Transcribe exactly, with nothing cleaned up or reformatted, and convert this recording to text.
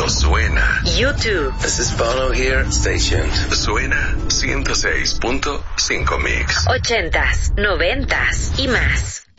mundo suena. YouTube. This is Bono here. Stay tuned. Suena ciento seis punto cinco Mix. Ochentas, noventas y más.